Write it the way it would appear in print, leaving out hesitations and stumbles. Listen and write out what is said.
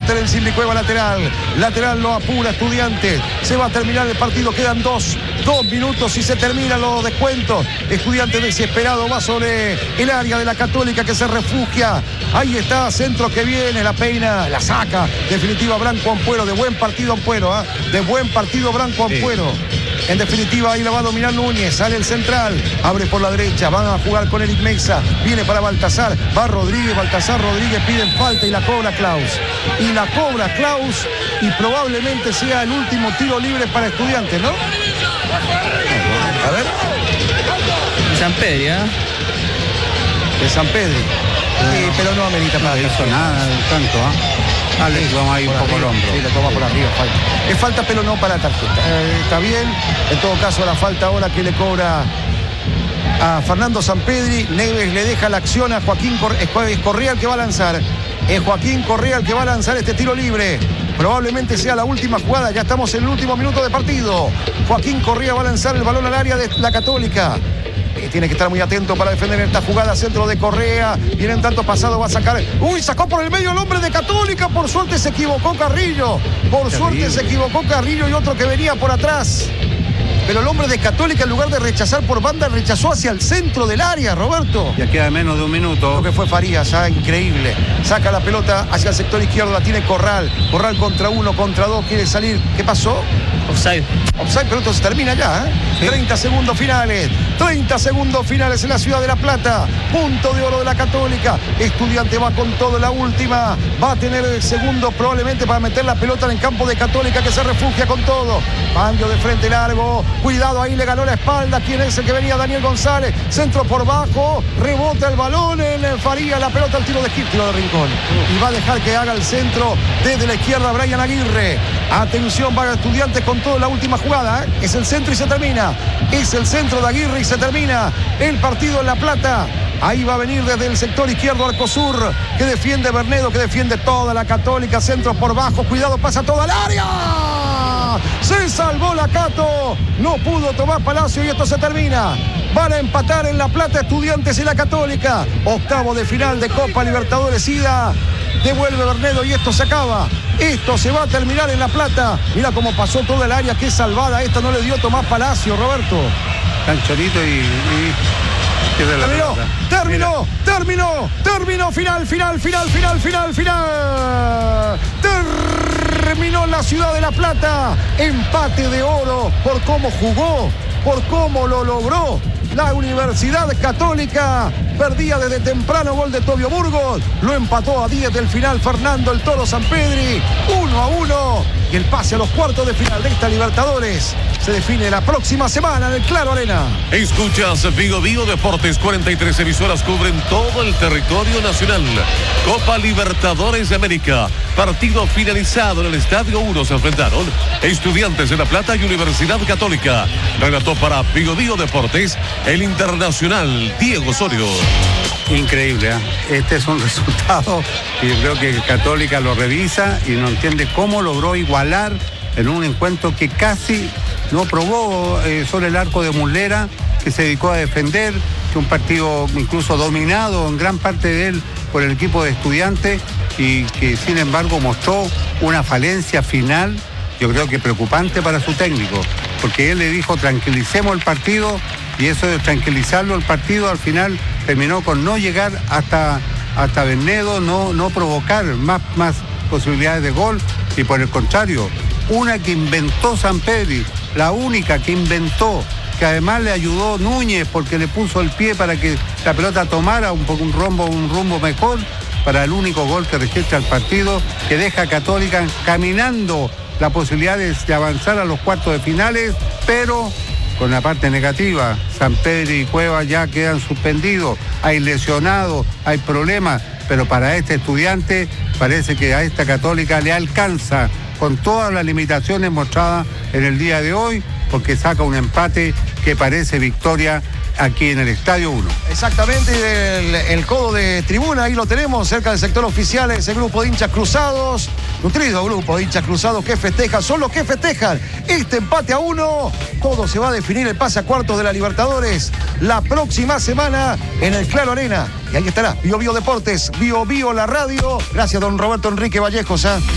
Walter en Simbicueva lateral. Lateral lo apura Estudiantes. Se va a terminar el partido. Quedan dos minutos y se terminan los descuentos. Estudiantes desesperado va sobre el área de la Católica que se refugia. Ahí está, centro que viene, la peina, la saca. Definitiva Branco Ampuero. De buen partido Ampuero, ¿eh? De buen partido Branco Ampuero. En definitiva, ahí la va a dominar Núñez. Sale el central. Abre por la derecha. Van a jugar con Eric Meiza. Viene para Baltasar. Va Rodríguez. Baltasar, Rodríguez piden falta y la cobra Klaus. Y la cobra Klaus. Y probablemente sea el último tiro libre para Estudiantes, ¿no? A ver. San Pedro, ¿eh? De San Pedro. Pero no amerita para no hizo nada tanto, Alex, vamos ahí un poco el hombro. Sí, lo toma por arriba, falta. Es falta, pero no para tarjeta. Está bien. En todo caso, la falta ahora que le cobra a Fernando Sampedri. Neves le deja la acción a Joaquín Correa, el que va a lanzar. Es Joaquín Correa el que va a lanzar este tiro libre. Probablemente sea la última jugada. Ya estamos en el último minuto de partido. Joaquín Correa va a lanzar el balón al área de la Católica. Tiene que estar muy atento para defender esta jugada. Centro de Correa. Viene en tanto pasado. Va a sacar. ¡Uy! Sacó por el medio el hombre de Católica. Por suerte se equivocó Carrillo. Por suerte se equivocó Carrillo y otro que venía por atrás. Pero el hombre de Católica, en lugar de rechazar por banda, rechazó hacia el centro del área, Roberto. Ya queda menos de un minuto. Lo que fue Farías, increíble. Saca la pelota hacia el sector izquierdo, la tiene Corral. Corral contra uno, contra dos, quiere salir. ¿Qué pasó? Offside. Offside, pero esto se termina ya, ¿eh? Sí. 30 segundos finales. 30 segundos finales en la ciudad de La Plata. Punto de oro de la Católica. Estudiante va con todo en la última. Va a tener el segundo probablemente para meter la pelota en el campo de Católica que se refugia con todo. Cambio de frente largo. Cuidado, ahí le ganó la espalda. ¿Quién es el que venía? Daniel González. Centro por bajo. Rebota el balón en Faría. La pelota al tiro de tiro de Rincón. Y va a dejar que haga el centro desde la izquierda Brian Aguirre. Atención, va Estudiantes con todo en la última jugada. Es el centro y se termina. Es el centro de Aguirre y se termina el partido en La Plata. Ahí va a venir desde el sector izquierdo Arcosur, que defiende Bernedo, que defiende toda la Católica. Centro por bajo. Cuidado, pasa toda el área. Se salvó la Cato. No pudo tomar Palacio y esto se termina. Van a empatar en La Plata Estudiantes y la Católica. Octavo de final de Copa Libertadores ida. Devuelve Bernedo y esto se acaba. Esto se va a terminar en La Plata. Mira cómo pasó toda el área. Qué salvada. Esta no le dio Tomás Palacio, Roberto. Tan chorito y terminó, final. Terminó la ciudad de La Plata. Empate de oro por cómo jugó, por cómo lo logró. La Universidad Católica perdía desde temprano, gol de Tobio Burgos. Lo empató a 10 del final Fernando el Toro Sampedri. 1-1. Y el pase a los cuartos de final de esta Libertadores se define la próxima semana en el Claro Arena. Escuchas Vigo Deportes. 43 emisoras cubren todo el territorio nacional. Copa Libertadores de América. Partido finalizado en el Estadio 1. Se enfrentaron Estudiantes de La Plata y Universidad Católica. Relató para Vigo Deportes el internacional Diego Osorio. Increíble, ¿eh? Este es un resultado y yo creo que Católica lo revisa y no entiende cómo logró igualar en un encuentro que casi no probó sobre el arco de Muslera, que se dedicó a defender, que un partido incluso dominado en gran parte de él por el equipo de Estudiantes y que sin embargo mostró una falencia final, yo creo que preocupante para su técnico, porque él le dijo tranquilicemos el partido. Y eso de tranquilizarlo el partido al final terminó con no llegar hasta Bernedo, no provocar más posibilidades de gol y por el contrario, una que inventó Sampedri, la única que inventó, que además le ayudó Núñez porque le puso el pie para que la pelota tomara un rumbo mejor para el único gol que registra el partido, que deja a Católica caminando la posibilidad de avanzar a los cuartos de finales, pero con la parte negativa, Sampedri y Cueva ya quedan suspendidos, hay lesionados, hay problemas, pero para este Estudiante parece que a esta Católica le alcanza con todas las limitaciones mostradas en el día de hoy, porque saca un empate que parece victoria aquí en el Estadio 1. Exactamente, el codo de tribuna, ahí lo tenemos, cerca del sector oficial, ese grupo de hinchas cruzados, nutrido grupo de hinchas cruzados que festejan, son los que festejan este empate a 1. Todo se va a definir el pase a cuartos de la Libertadores la próxima semana en el Claro Arena. Y ahí estará Vigo Deportes, Vigo la radio. Gracias, don Roberto Enrique Vallejos.